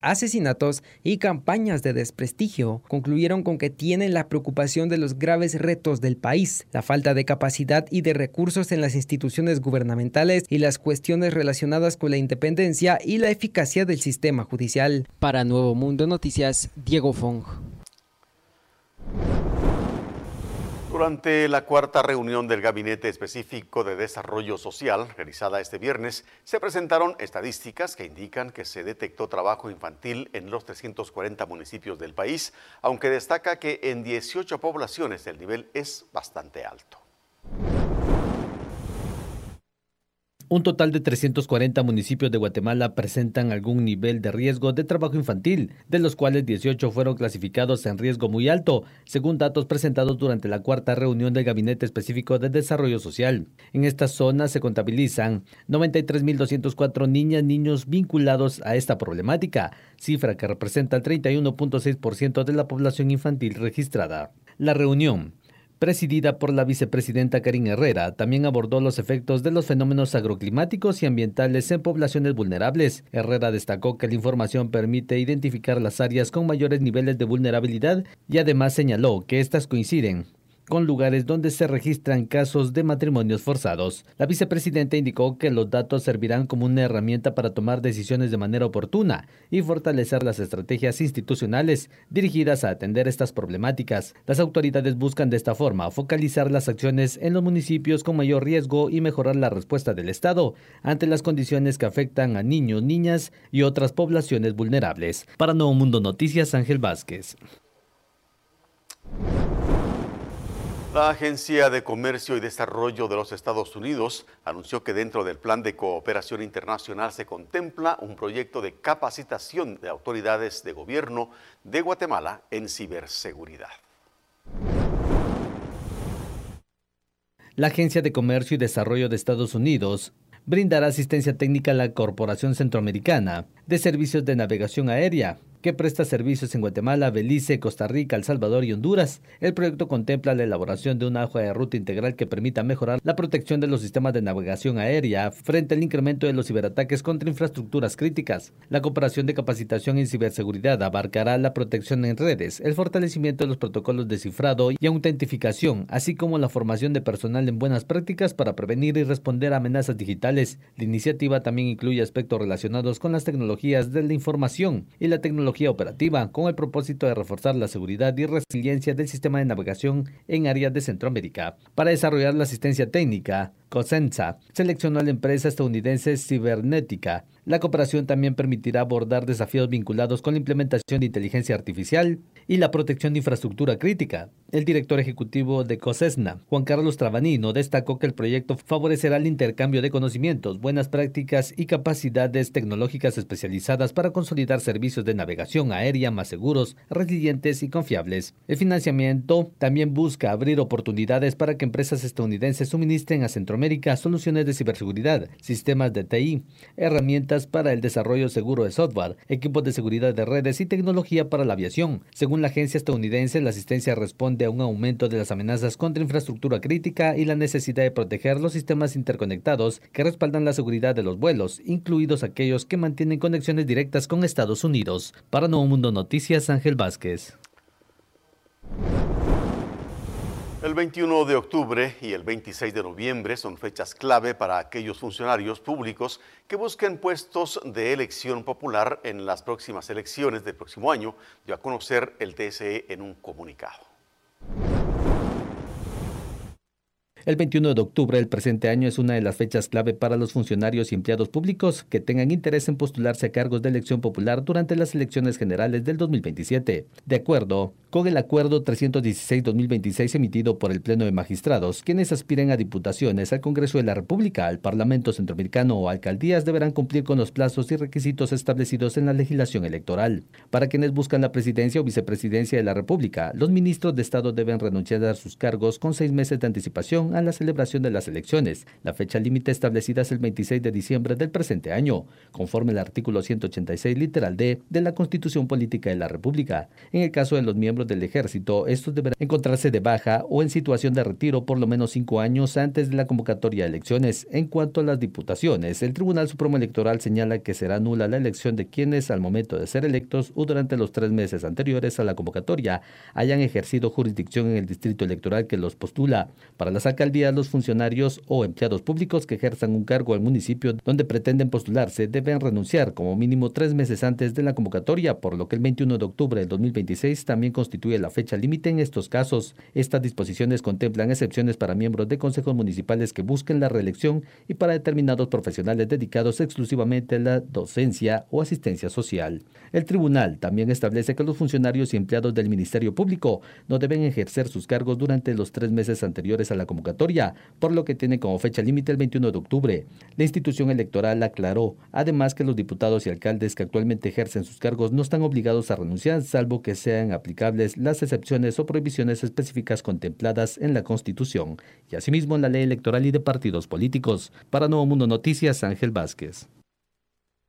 asesinatos y campañas de desprestigio, concluyeron con que tienen la preocupación de los graves retos del país, la falta de capacidad y de recursos en las instituciones gubernamentales y las cuestiones relacionadas con la independencia y la eficacia del sistema judicial. Para Nuevo Mundo Noticias, Diego Fong. Durante la cuarta reunión del Gabinete Específico de Desarrollo Social, realizada este viernes, se presentaron estadísticas que indican que se detectó trabajo infantil en los 340 municipios del país, aunque destaca que en 18 poblaciones el nivel es bastante alto. Un total de 340 municipios de Guatemala presentan algún nivel de riesgo de trabajo infantil, de los cuales 18 fueron clasificados en riesgo muy alto, según datos presentados durante la cuarta reunión del Gabinete Específico de Desarrollo Social. En estas zonas se contabilizan 93.204 niños vinculados a esta problemática, cifra que representa el 31.6% de la población infantil registrada. La reunión, presidida por la vicepresidenta Karin Herrera, también abordó los efectos de los fenómenos agroclimáticos y ambientales en poblaciones vulnerables. Herrera destacó que la información permite identificar las áreas con mayores niveles de vulnerabilidad y además señaló que estas coinciden con lugares donde se registran casos de matrimonios forzados. La vicepresidenta indicó que los datos servirán como una herramienta para tomar decisiones de manera oportuna y fortalecer las estrategias institucionales dirigidas a atender estas problemáticas. Las autoridades buscan de esta forma focalizar las acciones en los municipios con mayor riesgo y mejorar la respuesta del Estado ante las condiciones que afectan a niños, niñas y otras poblaciones vulnerables. Para Nuevo Mundo Noticias, Ángel Vázquez. La Agencia de Comercio y Desarrollo de los Estados Unidos anunció que dentro del Plan de Cooperación Internacional se contempla un proyecto de capacitación de autoridades de gobierno de Guatemala en ciberseguridad. La Agencia de Comercio y Desarrollo de Estados Unidos brindará asistencia técnica a la Corporación Centroamericana de Servicios de Navegación Aérea, que presta servicios en Guatemala, Belice, Costa Rica, El Salvador y Honduras. El proyecto contempla la elaboración de una hoja de ruta integral que permita mejorar la protección de los sistemas de navegación aérea frente al incremento de los ciberataques contra infraestructuras críticas. La cooperación de capacitación en ciberseguridad abarcará la protección en redes, el fortalecimiento de los protocolos de cifrado y autentificación, así como la formación de personal en buenas prácticas para prevenir y responder a amenazas digitales. La iniciativa también incluye aspectos relacionados con las tecnologías de la información y la tecnología operativa, con el propósito de reforzar la seguridad y resiliencia del sistema de navegación en áreas de Centroamérica. Para desarrollar la asistencia técnica, Cosensa seleccionó a la empresa estadounidense Cibernética. La cooperación también permitirá abordar desafíos vinculados con la implementación de inteligencia artificial y la protección de infraestructura crítica. El director ejecutivo de COSESNA, Juan Carlos Trabanino, destacó que el proyecto favorecerá el intercambio de conocimientos, buenas prácticas y capacidades tecnológicas especializadas para consolidar servicios de navegación aérea más seguros, resilientes y confiables. El financiamiento también busca abrir oportunidades para que empresas estadounidenses suministren a Centroamérica soluciones de ciberseguridad, sistemas de TI, herramientas para el desarrollo seguro de software, equipos de seguridad de redes y tecnología para la aviación. Según la agencia estadounidense, la asistencia responde a un aumento de las amenazas contra infraestructura crítica y la necesidad de proteger los sistemas interconectados que respaldan la seguridad de los vuelos, incluidos aquellos que mantienen conexiones directas con Estados Unidos. Para Nuevo Mundo Noticias, Ángel Vázquez. El 21 de octubre y el 26 de noviembre son fechas clave para aquellos funcionarios públicos que busquen puestos de elección popular en las próximas elecciones del próximo año, dio a conocer el TSE en un comunicado. El 21 de octubre del presente año es una de las fechas clave para los funcionarios y empleados públicos que tengan interés en postularse a cargos de elección popular durante las elecciones generales del 2027. De acuerdo con el Acuerdo 316-2026 emitido por el Pleno de Magistrados, quienes aspiren a diputaciones al Congreso de la República, al Parlamento Centroamericano o alcaldías deberán cumplir con los plazos y requisitos establecidos en la legislación electoral. Para quienes buscan la presidencia o vicepresidencia de la República, los ministros de Estado deben renunciar a sus cargos con 6 meses de anticipación relación a la celebración de las elecciones. La fecha límite establecida es el 26 de diciembre del presente año, conforme al artículo 186, literal D, de la Constitución Política de la República. En el caso de los miembros del Ejército, estos deberán encontrarse de baja o en situación de retiro por lo menos 5 años antes de la convocatoria de elecciones. En cuanto a las diputaciones, el Tribunal Supremo Electoral señala que será nula la elección de quienes al momento de ser electos o durante los 3 meses anteriores a la convocatoria hayan ejercido jurisdicción en el distrito electoral que los postula. Para las alcaldías, los funcionarios o empleados públicos que ejerzan un cargo al municipio donde pretenden postularse deben renunciar como mínimo 3 meses antes de la convocatoria, por lo que el 21 de octubre del 2026 también constituye la fecha límite en estos casos. Estas disposiciones contemplan excepciones para miembros de consejos municipales que busquen la reelección y para determinados profesionales dedicados exclusivamente a la docencia o asistencia social. El tribunal también establece que los funcionarios y empleados del Ministerio Público no deben ejercer sus cargos durante los 3 meses anteriores a la convocatoria, por lo que tiene como fecha límite el 21 de octubre. La institución electoral aclaró, además, que los diputados y alcaldes que actualmente ejercen sus cargos no están obligados a renunciar, salvo que sean aplicables las excepciones o prohibiciones específicas contempladas en la Constitución y asimismo en la Ley Electoral y de Partidos Políticos. Para Nuevo Mundo Noticias, Ángel Vázquez.